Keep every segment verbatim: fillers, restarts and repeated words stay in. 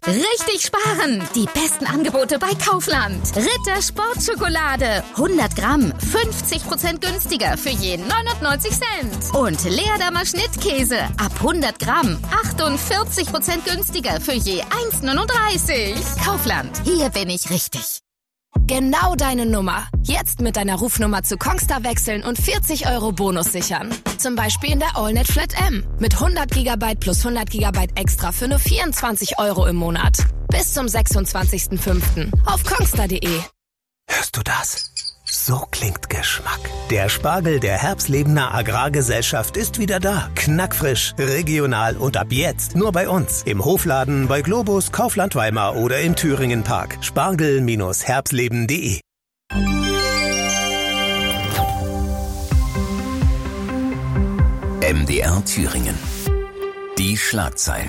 Richtig sparen! Die besten Angebote bei Kaufland. Ritter Sportschokolade. hundert Gramm, fünfzig Prozent günstiger für je neunundneunzig Cent. Und Leerdammer Schnittkäse. Ab hundert Gramm, achtundvierzig Prozent günstiger für je eins neununddreißig. Kaufland, hier bin ich richtig. Genau deine Nummer. Jetzt mit deiner Rufnummer zu Kongstar wechseln und vierzig Euro Bonus sichern. Zum Beispiel in der AllNet Flat M. Mit hundert Gigabyte plus hundert Gigabyte extra für nur vierundzwanzig Euro im Monat. Bis zum sechsundzwanzigsten fünften auf kongstar punkt de. Hörst du das? So klingt Geschmack. Der Spargel der Herbstlebener Agrargesellschaft ist wieder da. Knackfrisch, regional und ab jetzt nur bei uns. Im Hofladen, bei Globus, Kaufland Weimar oder im Thüringen Park. Spargel Herbstleben punkt de. M D R Thüringen. Die Schlagzeilen.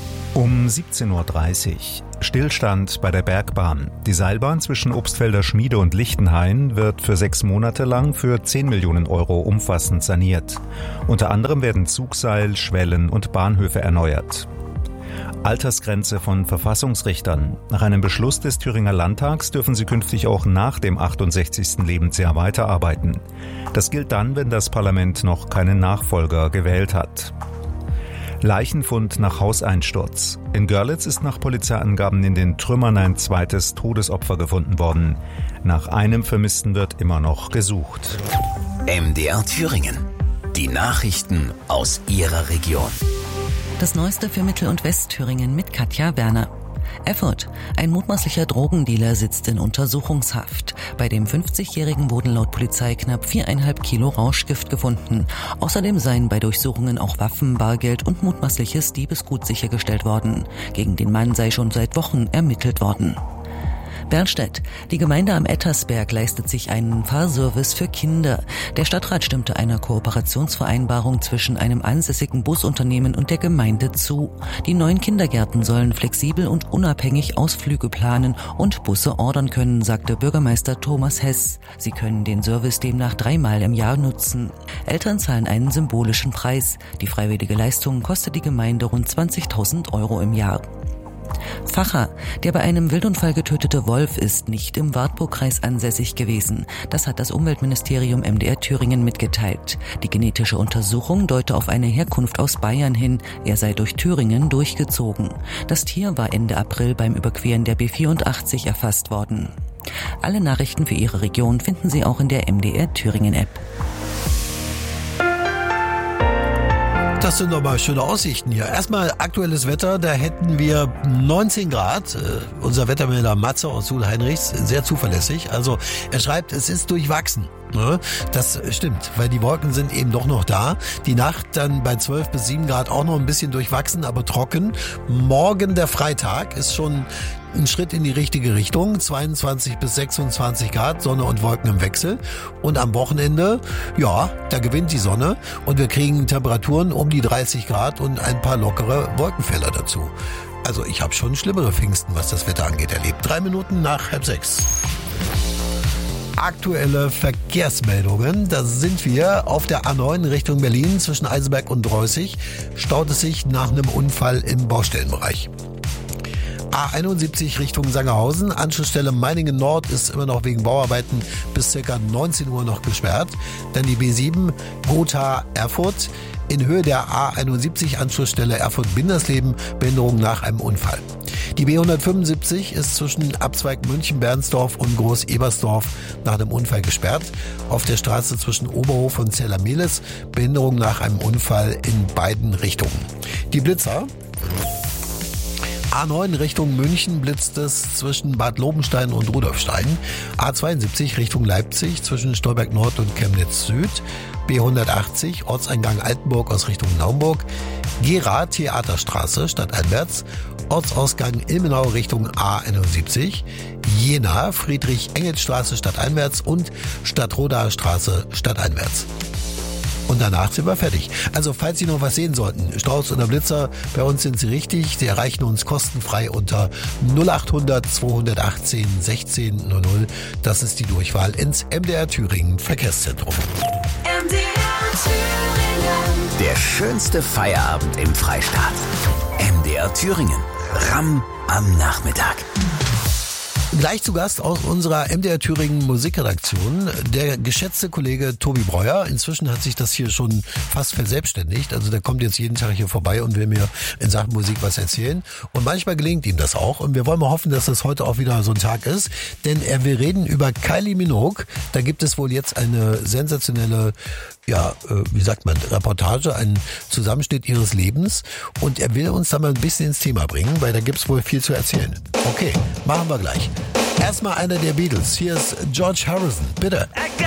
Um siebzehn Uhr dreißig. Stillstand bei der Bergbahn. Die Seilbahn zwischen Obstfelder Schmiede und Lichtenhain wird für sechs Monate lang für zehn Millionen Euro umfassend saniert. Unter anderem werden Zugseil, Schwellen und Bahnhöfe erneuert. Altersgrenze von Verfassungsrichtern. Nach einem Beschluss des Thüringer Landtags dürfen sie künftig auch nach dem achtundsechzigsten Lebensjahr weiterarbeiten. Das gilt dann, wenn das Parlament noch keinen Nachfolger gewählt hat. Leichenfund nach Hauseinsturz. In Görlitz ist nach Polizeiangaben in den Trümmern ein zweites Todesopfer gefunden worden. Nach einem Vermissten wird immer noch gesucht. M D R Thüringen. Die Nachrichten aus Ihrer Region. Das Neueste für Mittel- und Westthüringen mit Katja Werner. Erfurt. Ein mutmaßlicher Drogendealer sitzt in Untersuchungshaft. Bei dem fünfzigjährigen wurden laut Polizei knapp viereinhalb Kilo Rauschgift gefunden. Außerdem seien bei Durchsuchungen auch Waffen, Bargeld und mutmaßliches Diebesgut sichergestellt worden. Gegen den Mann sei schon seit Wochen ermittelt worden. Bernstedt. Die Gemeinde am Ettersberg leistet sich einen Fahrservice für Kinder. Der Stadtrat stimmte einer Kooperationsvereinbarung zwischen einem ansässigen Busunternehmen und der Gemeinde zu. Die neuen Kindergärten sollen flexibel und unabhängig Ausflüge planen und Busse ordern können, sagte Bürgermeister Thomas Hess. Sie können den Service demnach dreimal im Jahr nutzen. Eltern zahlen einen symbolischen Preis. Die freiwillige Leistung kostet die Gemeinde rund zwanzigtausend Euro im Jahr. Facher. Der bei einem Wildunfall getötete Wolf ist nicht im Wartburgkreis ansässig gewesen. Das hat das Umweltministerium M D R Thüringen mitgeteilt. Die genetische Untersuchung deute auf eine Herkunft aus Bayern hin. Er sei durch Thüringen durchgezogen. Das Tier war Ende April beim Überqueren der B vierundachtzig erfasst worden. Alle Nachrichten für Ihre Region finden Sie auch in der M D R Thüringen App. Das sind doch mal schöne Aussichten hier. Erstmal aktuelles Wetter, da hätten wir neunzehn Grad. Äh, unser Wettermelder Matze aus Suhl-Heinrichs, sehr zuverlässig. Also er schreibt, es ist durchwachsen. Ne? Das stimmt, weil die Wolken sind eben doch noch da. Die Nacht dann bei zwölf bis sieben Grad auch noch ein bisschen durchwachsen, aber trocken. Morgen der Freitag ist schon ein Schritt in die richtige Richtung. zweiundzwanzig bis sechsundzwanzig Grad, Sonne und Wolken im Wechsel. Und am Wochenende, ja, da gewinnt die Sonne und wir kriegen Temperaturen um die dreißig Grad und ein paar lockere Wolkenfelder dazu. Also ich habe schon schlimmere Pfingsten, was das Wetter angeht, erlebt. Drei Minuten nach halb sechs. Aktuelle Verkehrsmeldungen. Da sind wir auf der A neun Richtung Berlin zwischen Eisenberg und Dreußig. Staut es sich nach einem Unfall im Baustellenbereich. A einundsiebzig Richtung Sangerhausen. Anschlussstelle Meiningen Nord ist immer noch wegen Bauarbeiten bis ca. neunzehn Uhr noch gesperrt. Dann die B sieben Gotha Erfurt. In Höhe der A einundsiebzig Anschlussstelle Erfurt-Bindersleben, Behinderung nach einem Unfall. Die B hundertfünfundsiebzig ist zwischen Abzweig München-Bernsdorf und Groß-Ebersdorf nach einem Unfall gesperrt. Auf der Straße zwischen Oberhof und Zellermehlis, Behinderung nach einem Unfall in beiden Richtungen. Die Blitzer. A neun Richtung München blitzt es zwischen Bad Lobenstein und Rudolfstein. A zweiundsiebzig Richtung Leipzig zwischen Stolberg Nord und Chemnitz Süd. B hundertachtzig Ortseingang Altenburg aus Richtung Naumburg. Gera Theaterstraße stadteinwärts. Ortsausgang Ilmenau Richtung A einundsiebzig. Jena Friedrich-Engels-Straße stadteinwärts und Stadtrodaer Straße stadteinwärts. Und danach sind wir fertig. Also falls Sie noch was sehen sollten, Strauß oder Blitzer, bei uns sind Sie richtig. Sie erreichen uns kostenfrei unter null achthundert zweihundertachtzehn sechzehn null null. Das ist die Durchwahl ins M D R Thüringen Verkehrszentrum. M D R Thüringen. Der schönste Feierabend im Freistaat. M D R Thüringen. R A M am Nachmittag. Gleich zu Gast aus unserer M D R Thüringen Musikredaktion, der geschätzte Kollege Tobi Breuer. Inzwischen hat sich das hier schon fast verselbstständigt. Also der kommt jetzt jeden Tag hier vorbei und will mir in Sachen Musik was erzählen. Und manchmal gelingt ihm das auch. Und wir wollen mal hoffen, dass das heute auch wieder so ein Tag ist. Denn er will reden über Kylie Minogue. Da gibt es wohl jetzt eine sensationelle, ja, wie sagt man, Reportage, einen Zusammenschnitt ihres Lebens. Und er will uns da mal ein bisschen ins Thema bringen, weil da gibt es wohl viel zu erzählen. Okay, machen wir gleich. Erstmal einer der Beatles. Hier ist George Harrison. Bitte.